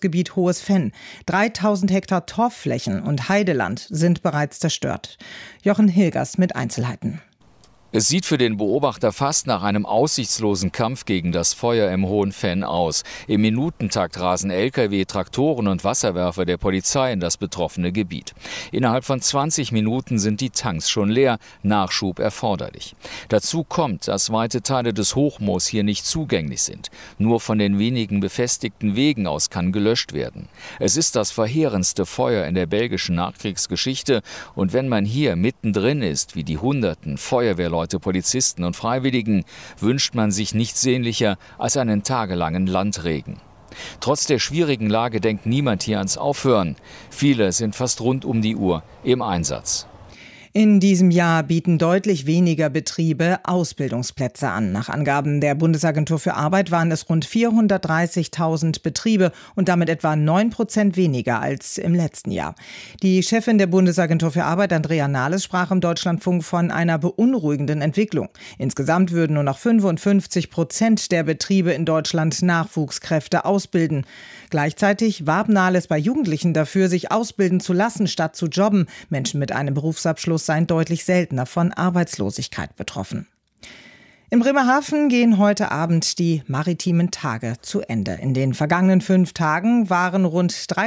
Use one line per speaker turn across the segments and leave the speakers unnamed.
Naturschutzgebiet Hohes Venn. 3000 Hektar Torfflächen und Heideland sind bereits zerstört. Jochen Hilgers mit Einzelheiten.
Es sieht für den Beobachter fast nach einem aussichtslosen Kampf gegen das Feuer im Hohen Venn aus. Im Minutentakt rasen Lkw, Traktoren und Wasserwerfer der Polizei in das betroffene Gebiet. Innerhalb von 20 Minuten sind die Tanks schon leer, Nachschub erforderlich. Dazu kommt, dass weite Teile des Hochmoos hier nicht zugänglich sind. Nur von den wenigen befestigten Wegen aus kann gelöscht werden. Es ist das verheerendste Feuer in der belgischen Nachkriegsgeschichte. Und wenn man hier mittendrin ist, wie die hunderten Feuerwehrleute, Polizisten und Freiwilligen, wünscht man sich nichts sehnlicher als einen tagelangen Landregen. Trotz der schwierigen Lage denkt niemand hier ans Aufhören. Viele sind fast rund um die Uhr im Einsatz.
In diesem Jahr bieten deutlich weniger Betriebe Ausbildungsplätze an. Nach Angaben der Bundesagentur für Arbeit waren es rund 430.000 Betriebe und damit etwa 9% weniger als im letzten Jahr. Die Chefin der Bundesagentur für Arbeit, Andrea Nahles, sprach im Deutschlandfunk von einer beunruhigenden Entwicklung. Insgesamt würden nur noch 55% der Betriebe in Deutschland Nachwuchskräfte ausbilden. Gleichzeitig warb Nahles bei Jugendlichen dafür, sich ausbilden zu lassen, statt zu jobben. Menschen mit einem Berufsabschluss seien deutlich seltener von Arbeitslosigkeit betroffen. In Bremerhaven gehen heute Abend die maritimen Tage zu Ende. In den vergangenen 5 Tagen waren rund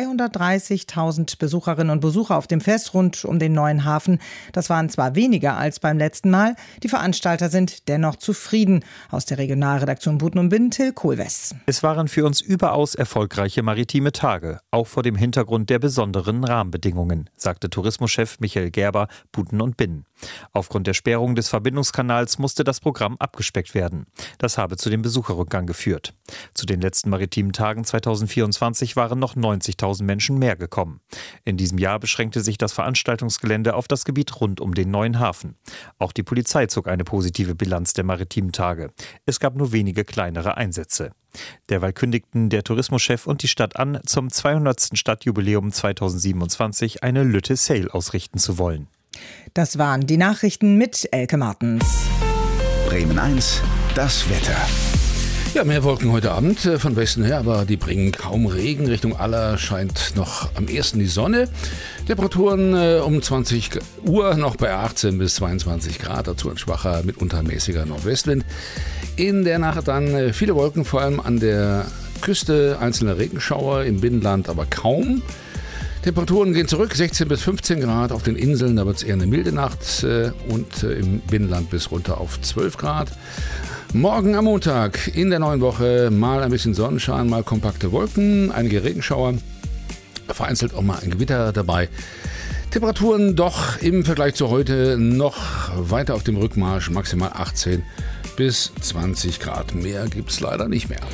330.000 Besucherinnen und Besucher auf dem Fest rund um den neuen Hafen. Das waren zwar weniger als beim letzten Mal, die Veranstalter sind dennoch zufrieden. Aus der Regionalredaktion Buten und Binnen, Till Kohlwess.
Es waren für uns überaus erfolgreiche maritime Tage, auch vor dem Hintergrund der besonderen Rahmenbedingungen, sagte Tourismuschef Michael Gerber, Buten und Binnen. Aufgrund der Sperrung des Verbindungskanals musste das Programm abgespeckt werden. Das habe zu dem Besucherrückgang geführt. Zu den letzten maritimen Tagen 2024 waren noch 90.000 Menschen mehr gekommen. In diesem Jahr beschränkte sich das Veranstaltungsgelände auf das Gebiet rund um den neuen Hafen. Auch die Polizei zog eine positive Bilanz der maritimen Tage. Es gab nur wenige kleinere Einsätze. Derweil kündigten der Tourismuschef und die Stadt an, zum 200. Stadtjubiläum 2027 eine Lütte Sail ausrichten zu wollen.
Das waren die Nachrichten mit Elke Martens.
Bremen 1, das Wetter.
Ja, mehr Wolken heute Abend von Westen her, aber die bringen kaum Regen. Richtung Aller scheint noch am ehesten die Sonne. Temperaturen um 20 Uhr noch bei 18 bis 22 Grad. Dazu ein schwacher, mitunter mäßiger Nordwestwind. In der Nacht dann viele Wolken, vor allem an der Küste, einzelne Regenschauer, im Binnenland aber kaum. Temperaturen gehen zurück, 16 bis 15 Grad auf den Inseln, da wird es eher eine milde Nacht und im Binnenland bis runter auf 12 Grad. Morgen am Montag in der neuen Woche mal ein bisschen Sonnenschein, mal kompakte Wolken, einige Regenschauer, vereinzelt auch mal ein Gewitter dabei. Temperaturen doch im Vergleich zu heute noch weiter auf dem Rückmarsch, maximal 18 bis 20 Grad. Mehr gibt es leider nicht mehr.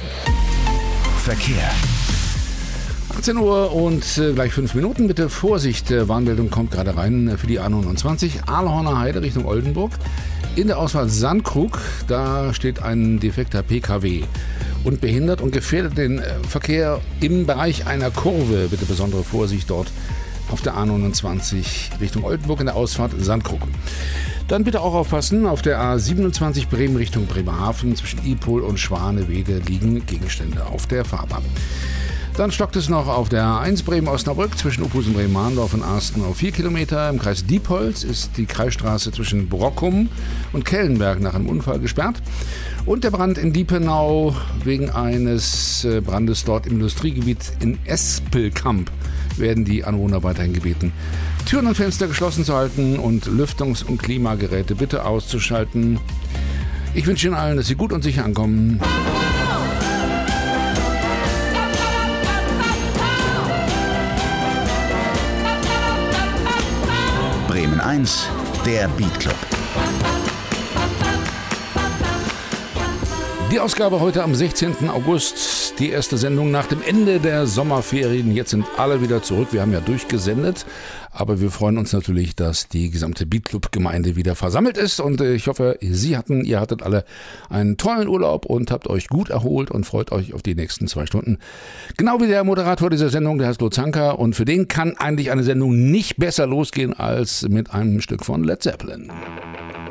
Verkehr.
18 Uhr und gleich 5 Minuten. Bitte Vorsicht, Warnmeldung kommt gerade rein für die A29. Ahlhorner Heide Richtung Oldenburg. In der Ausfahrt Sandkrug, da steht ein defekter PKW und behindert und gefährdet den Verkehr im Bereich einer Kurve. Bitte besondere Vorsicht dort auf der A29 Richtung Oldenburg in der Ausfahrt Sandkrug. Dann bitte auch aufpassen, auf der A27 Bremen Richtung Bremerhaven zwischen Ipol und Schwanewede liegen Gegenstände auf der Fahrbahn. Dann stockt es noch auf der A1 Bremen-Osnabrück zwischen Uphusen, Bremen-Mahndorf und Arsten auf 4 Kilometer. Im Kreis Diepholz ist die Kreisstraße zwischen Brockum und Kellenberg nach einem Unfall gesperrt. Und der Brand in Diepenau wegen eines Brandes dort im Industriegebiet in Espelkamp werden die Anwohner weiterhin gebeten, Türen und Fenster geschlossen zu halten und Lüftungs- und Klimageräte bitte auszuschalten. Ich wünsche Ihnen allen, dass Sie gut und sicher ankommen.
Bremen 1, der Beat Club.
Die Ausgabe heute am 16. August, die erste Sendung nach dem Ende der Sommerferien. Jetzt sind alle wieder zurück, wir haben ja durchgesendet, aber wir freuen uns natürlich, dass die gesamte Beat Club Gemeinde wieder versammelt ist und ich hoffe, ihr hattet alle einen tollen Urlaub und habt euch gut erholt und freut euch auf die nächsten 2 Stunden. Genau wie der Moderator dieser Sendung, der heißt Lozanka und für den kann eigentlich eine Sendung nicht besser losgehen als mit einem Stück von Led Zeppelin.